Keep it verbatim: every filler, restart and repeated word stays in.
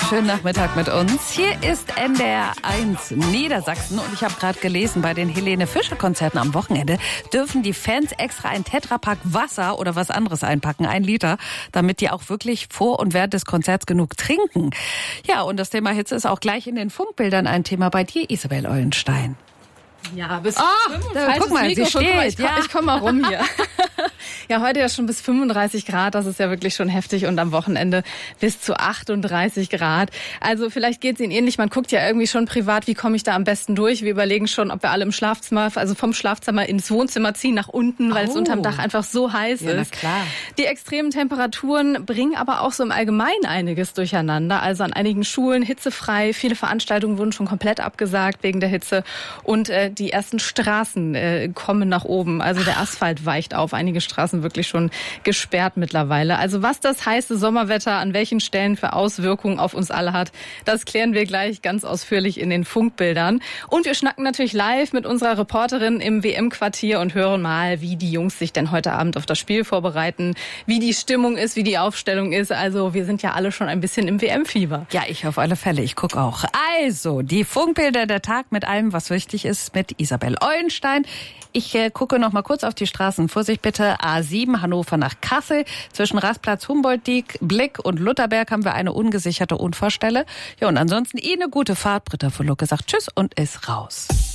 Schönen Nachmittag mit uns. Hier ist N D R eins Niedersachsen und ich habe gerade gelesen, bei den Helene Fischer Konzerten am Wochenende dürfen die Fans extra ein Tetrapack Wasser oder was anderes einpacken, ein Liter, damit die auch wirklich vor und während des Konzerts genug trinken. Ja, und das Thema Hitze ist auch gleich in den Funkbildern ein Thema bei dir, Isabel Eulenstein. Ja, bis oh, da, guck mal, sie steht. Mal, ich, ja. ich komme mal rum hier. Ja, heute ja schon bis fünfunddreißig Grad, das ist ja wirklich schon heftig und am Wochenende bis zu achtunddreißig Grad. Also vielleicht geht es Ihnen ähnlich, man guckt ja irgendwie schon privat, wie komme ich da am besten durch. Wir überlegen schon, ob wir alle im Schlafzimmer, also vom Schlafzimmer ins Wohnzimmer ziehen, nach unten, weil oh. es unterm Dach einfach so heiß ja, ist. Na klar. Die extremen Temperaturen bringen aber auch so im Allgemeinen einiges durcheinander. Also an einigen Schulen hitzefrei, viele Veranstaltungen wurden schon komplett abgesagt wegen der Hitze und äh, die ersten Straßen äh, kommen nach oben. Also der Asphalt weicht auf, einige Straßen wirklich schon gesperrt mittlerweile. Also was das heiße Sommerwetter an welchen Stellen für Auswirkungen auf uns alle hat, das klären wir gleich ganz ausführlich in den Funkbildern. Und wir schnacken natürlich live mit unserer Reporterin im W M-Quartier und hören mal, wie die Jungs sich denn heute Abend auf das Spiel vorbereiten, wie die Stimmung ist, wie die Aufstellung ist. Also wir sind ja alle schon ein bisschen im W M-Fieber. Ja, ich auf alle Fälle. Ich gucke auch. Also, die Funkbilder, der Tag mit allem, was wichtig ist, mit Isabel Eulenstein. Ich äh, gucke noch mal kurz auf die Straßen. Vorsicht bitte, A sieben, Hannover nach Kassel. Zwischen Rastplatz, Humboldt, Blick und Lutherberg haben wir eine ungesicherte Unfallstelle. Ja, und ansonsten eh eine gute Fahrt. Britta Verlucke sagt Tschüss und ist raus.